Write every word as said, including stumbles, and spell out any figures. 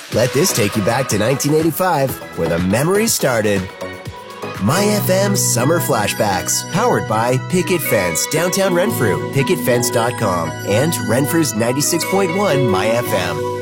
Let this take you back to nineteen eighty-five, where the memories started. My F M Summer Flashbacks, powered by Picket Fence, downtown Renfrew, picket fence dot com, and Renfrew's ninety-six point one My F M.